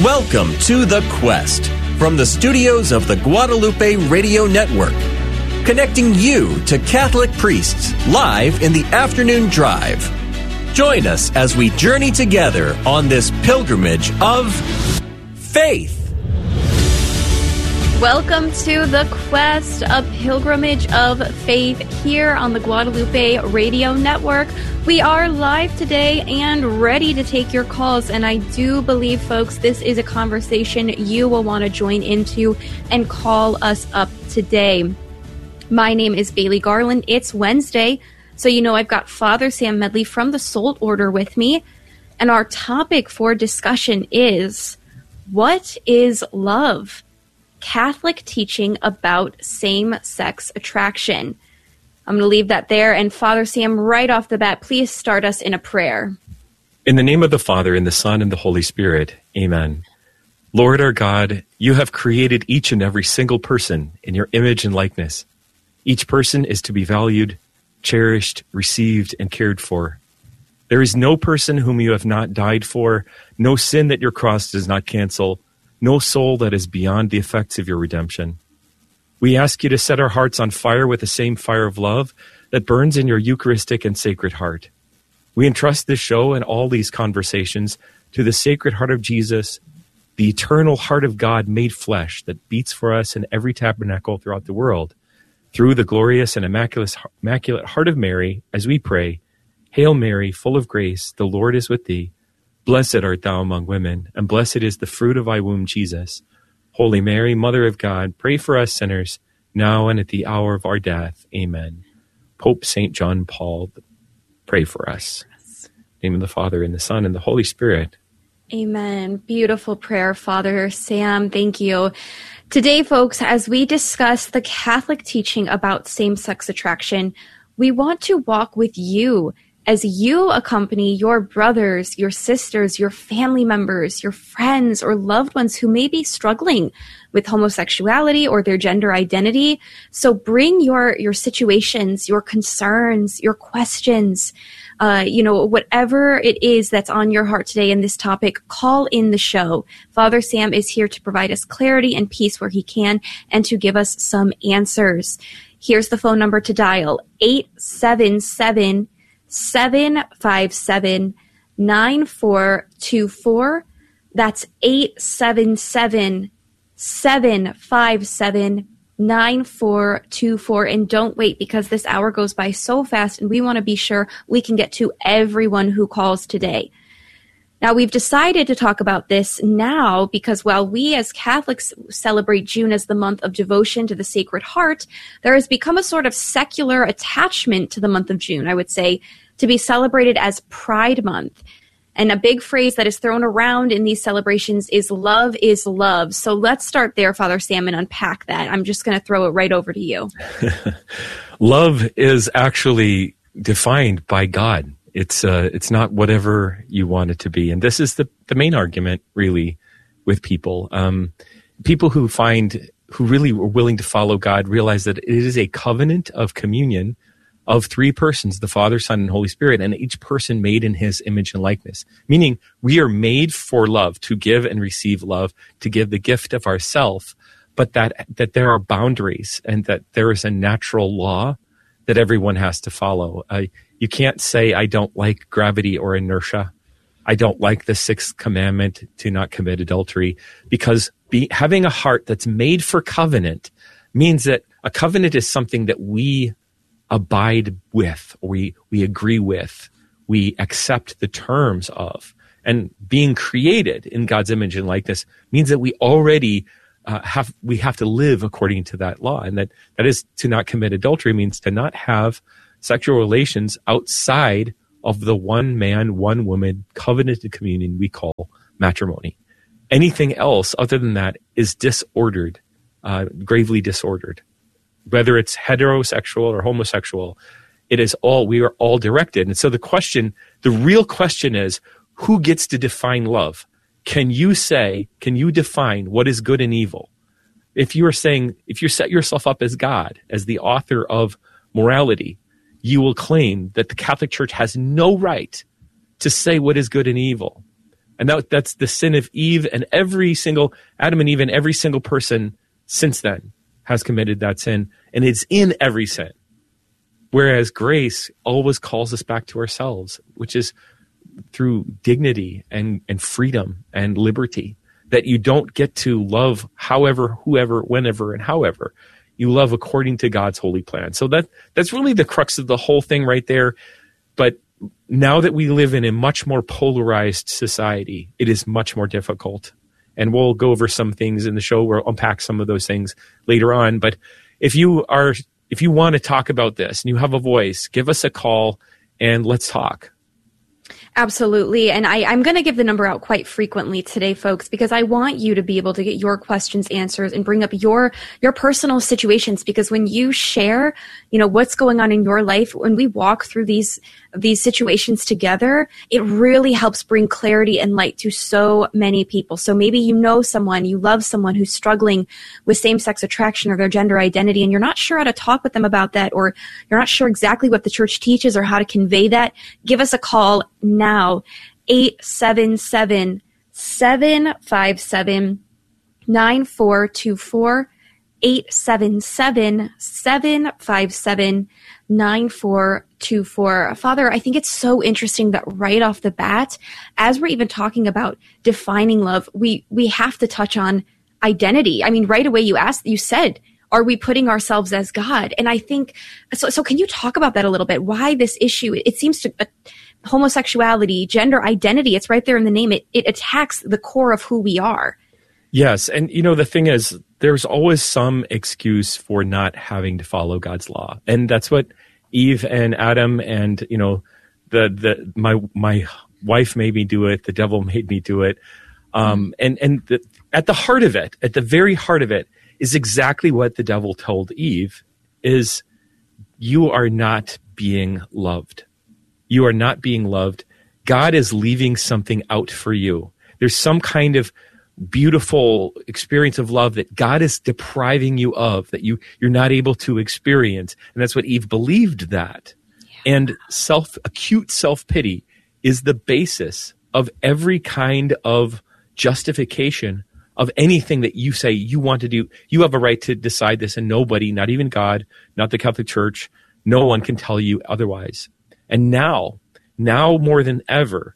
Welcome to The Quest from the studios of the Guadalupe Radio Network, connecting you to Catholic priests live in the afternoon drive. Join us as we journey together on this pilgrimage of faith. Welcome to The Quest, a pilgrimage of faith here on the Guadalupe Radio Network. We are live today and ready to take your calls, and I do believe, folks, this is a conversation you will want to join into and call us up today. My name is Bailey Garland. It's Wednesday, so you know I've got Father Sam Medley from the Salt Order with me, and our topic for discussion is, what is love? Catholic teaching about same-sex attraction. I'm going to leave that there. And Father Sam, right off the bat, please start us in a prayer. In the name of the Father, and the Son, and the Holy Spirit, amen. Lord our God, you have created each and every single person in your image and likeness. Each person is to be valued, cherished, received, and cared for. There is no person whom you have not died for, no sin that your cross does not cancel, no soul that is beyond the effects of your redemption. We ask you to set our hearts on fire with the same fire of love that burns in your Eucharistic and Sacred Heart. We entrust this show and all these conversations to the Sacred Heart of Jesus, the eternal heart of God made flesh that beats for us in every tabernacle throughout the world. Through the glorious and immaculate heart of Mary, as we pray, Hail Mary, full of grace, the Lord is with thee. Blessed art thou among women, and blessed is the fruit of thy womb, Jesus. Holy Mary, Mother of God, pray for us sinners, now and at the hour of our death. Amen. Pope St. John Paul, pray for us. In the name of the Father, and the Son, and the Holy Spirit. Amen. Beautiful prayer, Father Sam. Thank you. Today, folks, as we discuss the Catholic teaching about same-sex attraction, we want to walk with you as you accompany your brothers, your sisters, your family members, your friends, or loved ones who may be struggling with homosexuality or their gender identity. So bring your situations, your concerns, your questions, whatever it is that's on your heart today in this topic, call in the show. Father Sam is here to provide us clarity and peace where he can and to give us some answers. Here's the phone number to dial, 877-757-9424. That's 877-757-9424. And don't wait, because this hour goes by so fast and we want to be sure we can get to everyone who calls today. Now, we've decided to talk about this now because while we as Catholics celebrate June as the month of devotion to the Sacred Heart, there has become a sort of secular attachment to the month of June, I would say, to be celebrated as Pride Month. And a big phrase that is thrown around in these celebrations is love is love. So let's start there, Father Sam, and unpack that. I'm just going to throw it right over to you. Love is actually defined by God. It's not whatever you want it to be. And this is the main argument, really, with people. People who really are willing to follow God realize that it is a covenant of communion of three persons, the Father, Son, and Holy Spirit, and each person made in his image and likeness. Meaning we are made for love, to give and receive love, to give the gift of ourself, but that there are boundaries and that there is a natural law that everyone has to follow. You can't say, I don't like gravity or inertia. I don't like the sixth commandment to not commit adultery, because having a heart that's made for covenant means that a covenant is something that we abide with, or we agree with, we accept the terms of. And being created in God's image and likeness means that we already have to live according to that law. And that is, to not commit adultery means to not have sexual relations outside of the one man, one woman covenanted communion we call matrimony. Anything else other than that is disordered, gravely disordered. Whether it's heterosexual or homosexual, we are all directed. And so the real question is, who gets to define love? Can you define what is good and evil? If you set yourself up as God, as the author of morality, you will claim that the Catholic Church has no right to say what is good and evil. And that's the sin of Eve, and Adam and Eve and every single person since then has committed that sin, and it's in every sin. Whereas grace always calls us back to ourselves, which is through dignity and freedom and liberty, that you don't get to love however, whoever, whenever, and however. You love according to God's holy plan. So that's really the crux of the whole thing right there. But now that we live in a much more polarized society, it is much more difficult. And we'll go over some things in the show. We'll unpack some of those things later on. But if you want to talk about this and you have a voice, give us a call and let's talk. Absolutely. And I'm going to give the number out quite frequently today, folks, because I want you to be able to get your questions answered and bring up your personal situations. Because when you share, what's going on in your life, when we walk through these situations together, it really helps bring clarity and light to so many people. So maybe you love someone who's struggling with same-sex attraction or their gender identity, and you're not sure how to talk with them about that, or you're not sure exactly what the church teaches or how to convey that. Give us a call now, 877-757-9424, 877-757-9424. Father, I think it's so interesting that right off the bat, as we're even talking about defining love, we have to touch on identity. I mean, right away you said, are we putting ourselves as God? And I think, so can you talk about that a little bit? Why this issue? It seems to, homosexuality, gender identity, it's right there in the name. It attacks the core of who we are. Yes. And the thing is, there's always some excuse for not having to follow God's law. And that's what Eve and Adam and, my wife made me do it. The devil made me do it. At the heart of it, at the very heart of it, is exactly what the devil told Eve, is you are not being loved. You are not being loved. God is leaving something out for you. There's some kind of beautiful experience of love that God is depriving you of, that you're not able to experience. And that's what Eve believed that. Yeah. And acute self-pity is the basis of every kind of justification of anything that you say you want to do. You have a right to decide this, and nobody, not even God, not the Catholic Church, no one can tell you otherwise. And now more than ever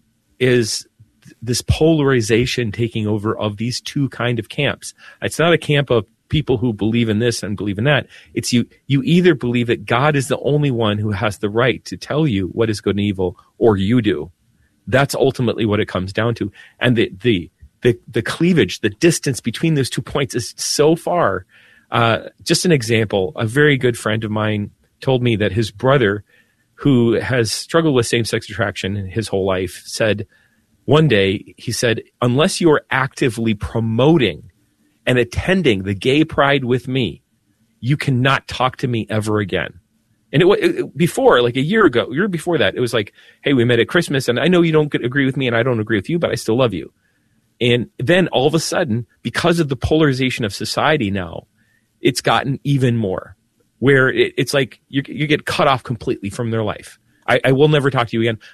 is this polarization taking over of these two kind of camps. It's not a camp of people who believe in this and believe in that. It's you either believe that God is the only one who has the right to tell you what is good and evil, or you do. That's ultimately what it comes down to. And the cleavage, the distance between those 2 points is so far. Just an example, a very good friend of mine told me that his brother, who has struggled with same-sex attraction his whole life, said one day, he said, unless you are actively promoting and attending the gay pride with me, you cannot talk to me ever again. And before, like a year before that, it was like, hey, we met at Christmas, and I know you don't agree with me, and I don't agree with you, but I still love you. And then all of a sudden, because of the polarization of society now, it's gotten even more, where it's like you get cut off completely from their life. I will never talk to you again.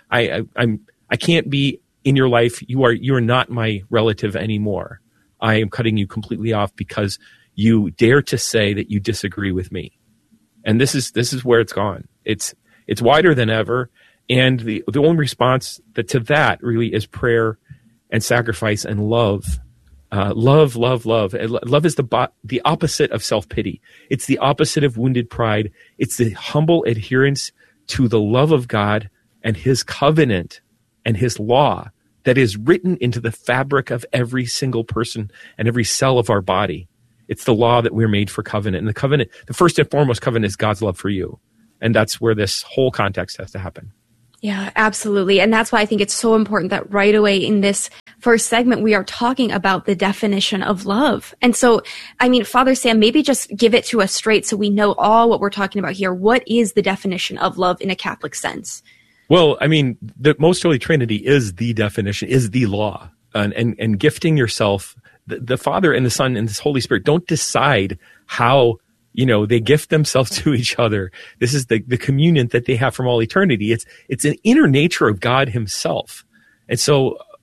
I can't be in your life. You are not my relative anymore. I am cutting you completely off because you dare to say that you disagree with me. And this is where it's gone. It's wider than ever. And the only response to that really is prayer and sacrifice and love. Love. Love is the opposite of self-pity. It's the opposite of wounded pride. It's the humble adherence to the love of God and his covenant and his law that is written into the fabric of every single person and every cell of our body. It's the law that we're made for covenant. And the covenant, the first and foremost covenant, is God's love for you. And that's where this whole context has to happen. Yeah, absolutely. And that's why I think it's so important that right away in this first segment, we are talking about the definition of love. And so, I mean, Father Sam, maybe just give it to us straight so we know all what we're talking about here. What is the definition of love in a Catholic sense? Well, I mean, the Most Holy Trinity is the definition, is the law. And gifting yourself, the Father and the Son and the Holy Spirit don't decide how, they gift themselves to each other. This is the communion that they have from all eternity. It's an inner nature of God himself. And so,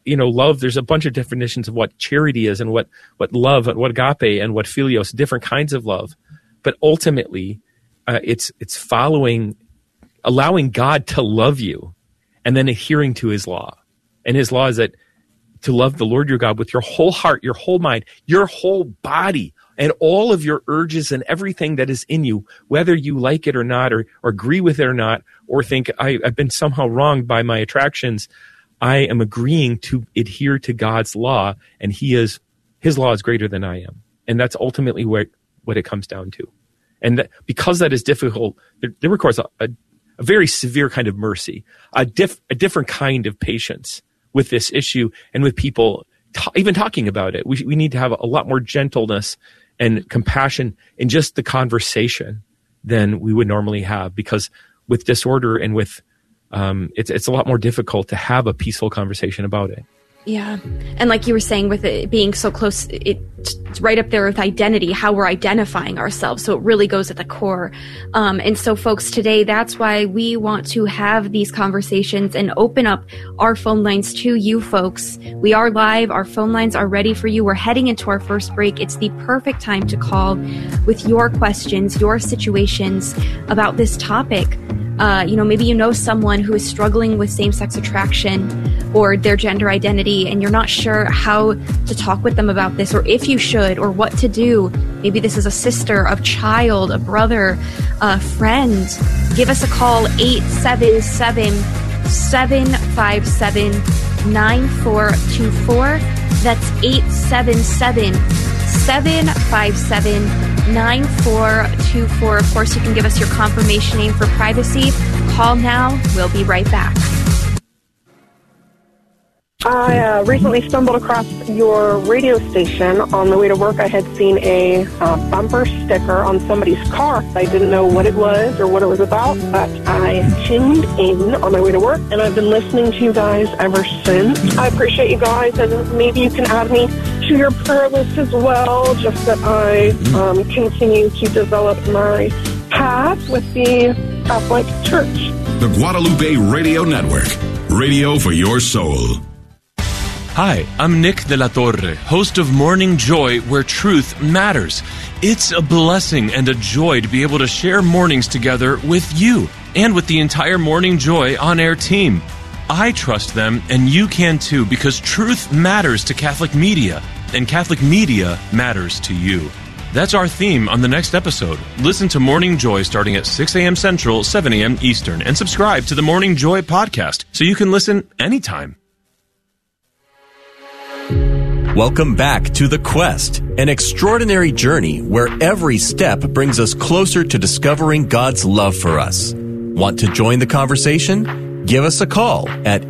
love, there's a bunch of definitions of what charity is and what love, what agape and what philios, different kinds of love. But ultimately, it's allowing God to love you and then adhering to his law. And his law is that to love the Lord your God with your whole heart, your whole mind, your whole body, and all of your urges and everything that is in you, whether you like it or not, or agree with it or not, or think I've been somehow wronged by my attractions. I am agreeing to adhere to God's law, and his law is greater than I am. And that's ultimately what it comes down to. And because that is difficult, there requires a very severe kind of mercy, a different kind of patience with this issue and with people even talking about it. We need to have a lot more gentleness and compassion in just the conversation than we would normally have, because with disorder and with it's a lot more difficult to have a peaceful conversation about it. Yeah. And like you were saying, with it being so close, it's right up there with identity, how we're identifying ourselves. So it really goes at the core. And so folks, today, that's why we want to have these conversations and open up our phone lines to you folks. We are live. Our phone lines are ready for you. We're heading into our first break. It's the perfect time to call with your questions, your situations about this topic. Maybe you know someone who is struggling with same-sex attraction or their gender identity, and you're not sure how to talk with them about this, or if you should, or what to do. Maybe this is a sister, a child, a brother, a friend. Give us a call, 877-757-9424. That's 877-757-9424. Of course, you can give us your confirmation name for privacy. Call now. We'll be right back. I recently stumbled across your radio station on the way to work. I had seen a bumper sticker on somebody's car. I didn't know what it was or what it was about, but I tuned in on my way to work, and I've been listening to you guys ever since. I appreciate you guys, and maybe you can add me to your prayer list as well, just that I continue to develop my path with the Catholic Church. The Guadalupe Radio Network, radio for your soul. Hi, I'm Nick de la Torre, host of Morning Joy, where truth matters. It's a blessing and a joy to be able to share mornings together with you and with the entire Morning Joy on-air team. I trust them, and you can too, because truth matters to Catholic media, and Catholic media matters to you. That's our theme on the next episode. Listen to Morning Joy starting at 6 a.m. Central, 7 a.m. Eastern, and subscribe to the Morning Joy podcast so you can listen anytime. Welcome back to The Quest, an extraordinary journey where every step brings us closer to discovering God's love for us. Want to join the conversation? Give us a call at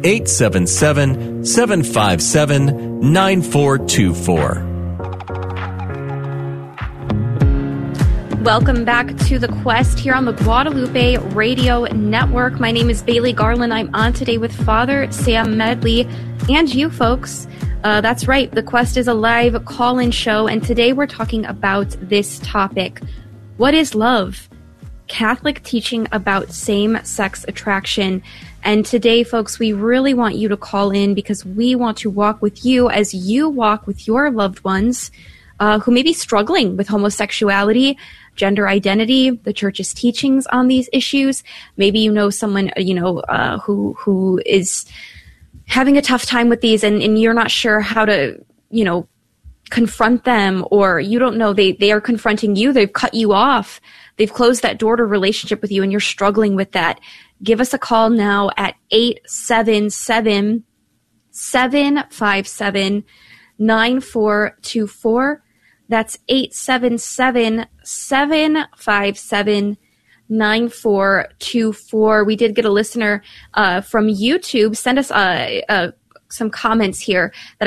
877-757-9424. Welcome back to The Quest here on the Guadalupe Radio Network. My name is Bailey Garland. I'm on today with Father Sam Medley and you folks. That's right. The Quest is a live call-in show, and today we're talking about this topic. What is love? Catholic teaching about same-sex attraction. And today, folks, we really want you to call in because we want to walk with you as you walk with your loved ones who may be struggling with homosexuality, gender identity, the Church's teachings on these issues. Maybe you know someone, who is having a tough time with these and you're not sure how to, confront them, or you don't know they are confronting you. They've cut you off. They've closed that door to relationship with you and you're struggling with that. Give us a call now at 877-757-9424. That's 877-757-9424. We did get a listener from YouTube send us some comments here that